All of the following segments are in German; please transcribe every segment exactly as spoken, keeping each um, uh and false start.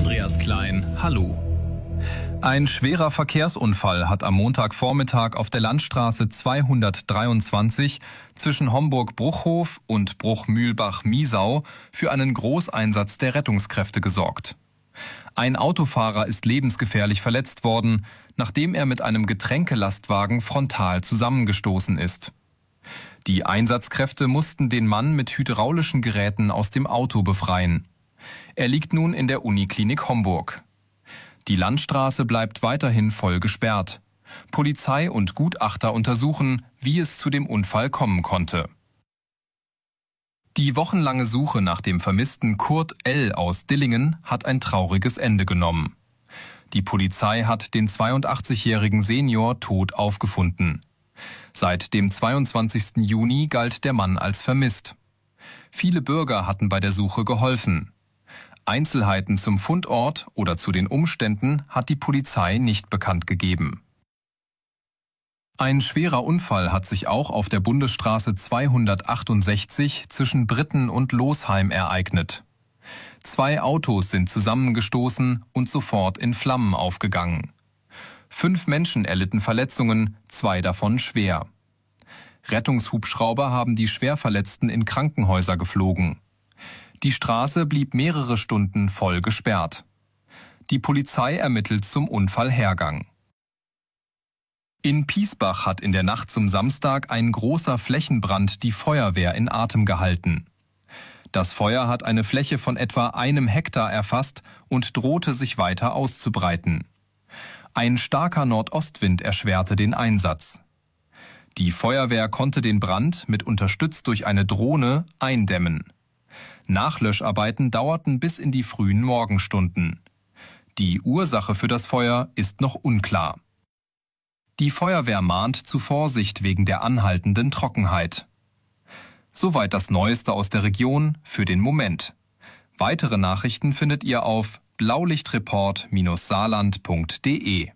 Andreas Klein, hallo. Ein schwerer Verkehrsunfall hat am Montagvormittag auf der Landstraße zweihundertdreiundzwanzig zwischen Homburg-Bruchhof und Bruchmühlbach-Miesau für einen Großeinsatz der Rettungskräfte gesorgt. Ein Autofahrer ist lebensgefährlich verletzt worden, nachdem er mit einem Getränkelastwagen frontal zusammengestoßen ist. Die Einsatzkräfte mussten den Mann mit hydraulischen Geräten aus dem Auto befreien. Er liegt nun in der Uniklinik Homburg. Die Landstraße bleibt weiterhin voll gesperrt. Polizei und Gutachter untersuchen, wie es zu dem Unfall kommen konnte. Die wochenlange Suche nach dem vermissten Kurt L. aus Dillingen hat ein trauriges Ende genommen. Die Polizei hat den zweiundachtzigjährigen Senior tot aufgefunden. Seit dem zweiundzwanzigsten Juni galt der Mann als vermisst. Viele Bürger hatten bei der Suche geholfen. Einzelheiten zum Fundort oder zu den Umständen hat die Polizei nicht bekannt gegeben. Ein schwerer Unfall hat sich auch auf der Bundesstraße zweihundertachtundsechzig zwischen Britten und Losheim ereignet. Zwei Autos sind zusammengestoßen und sofort in Flammen aufgegangen. Fünf Menschen erlitten Verletzungen, zwei davon schwer. Rettungshubschrauber haben die Schwerverletzten in Krankenhäuser geflogen. Die Straße blieb mehrere Stunden voll gesperrt. Die Polizei ermittelt zum Unfallhergang. In Piesbach hat in der Nacht zum Samstag ein großer Flächenbrand die Feuerwehr in Atem gehalten. Das Feuer hat eine Fläche von etwa einem Hektar erfasst und drohte sich weiter auszubreiten. Ein starker Nordostwind erschwerte den Einsatz. Die Feuerwehr konnte den Brand, mit unterstützt durch eine Drohne, eindämmen. Nachlöscharbeiten dauerten bis in die frühen Morgenstunden. Die Ursache für das Feuer ist noch unklar. Die Feuerwehr mahnt zu Vorsicht wegen der anhaltenden Trockenheit. Soweit das Neueste aus der Region für den Moment. Weitere Nachrichten findet ihr auf blaulichtreport Saarland punkt de.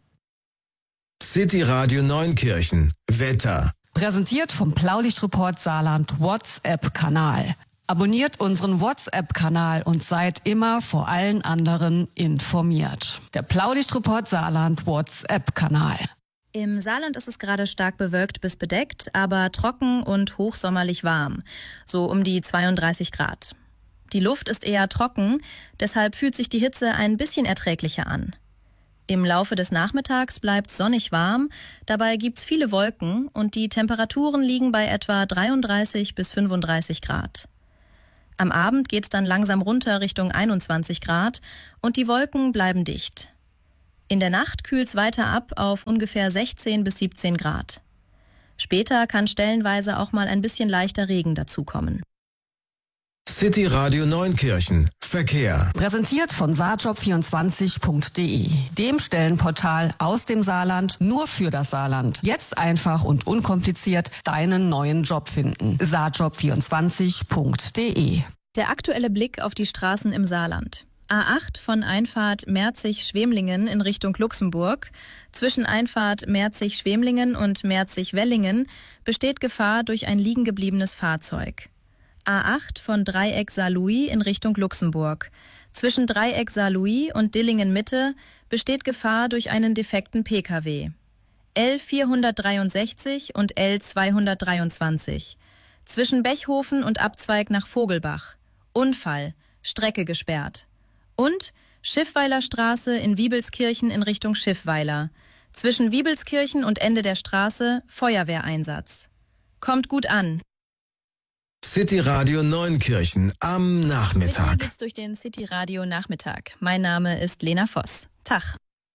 City Radio Neunkirchen. Wetter. Präsentiert vom Blaulichtreport Saarland WhatsApp-Kanal. Abonniert unseren WhatsApp-Kanal und seid immer vor allen anderen informiert. Der Blaulichtreport Saarland WhatsApp-Kanal. Im Saarland ist es gerade stark bewölkt bis bedeckt, aber trocken und hochsommerlich warm, so um die zweiunddreißig Grad. Die Luft ist eher trocken, deshalb fühlt sich die Hitze ein bisschen erträglicher an. Im Laufe des Nachmittags bleibt sonnig warm, dabei gibt's viele Wolken und die Temperaturen liegen bei etwa dreiunddreißig bis fünfunddreißig Grad. Am Abend geht's dann langsam runter Richtung einundzwanzig Grad und die Wolken bleiben dicht. In der Nacht kühlt's weiter ab auf ungefähr sechzehn bis siebzehn Grad. Später kann stellenweise auch mal ein bisschen leichter Regen dazukommen. City Radio Neunkirchen. Verkehr. Präsentiert von saarjob vierundzwanzig punkt de, dem Stellenportal aus dem Saarland nur für das Saarland. Jetzt einfach und unkompliziert deinen neuen Job finden. saarjob vierundzwanzig punkt de. Der aktuelle Blick auf die Straßen im Saarland. A acht von Einfahrt Merzig-Schwemlingen in Richtung Luxemburg. Zwischen Einfahrt Merzig-Schwemlingen und Merzig-Wellingen besteht Gefahr durch ein liegengebliebenes Fahrzeug. A acht von Dreieck Saarlouis in Richtung Luxemburg. Zwischen Dreieck Saarlouis und Dillingen Mitte besteht Gefahr durch einen defekten P K W. L vierhundertdreiundsechzig und L zweihundertdreiundzwanzig. Zwischen Bechhofen und Abzweig nach Vogelbach. Unfall. Strecke gesperrt. Und Schiffweiler Straße in Wiebelskirchen in Richtung Schiffweiler. Zwischen Wiebelskirchen und Ende der Straße Feuerwehreinsatz. Kommt gut an. City Radio Neunkirchen am Nachmittag. Geht's durch den City Radio Nachmittag. Mein Name ist Lena Voss. Tag.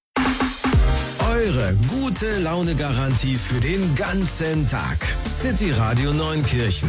Eure gute Laune-Garantie für den ganzen Tag. City Radio Neunkirchen.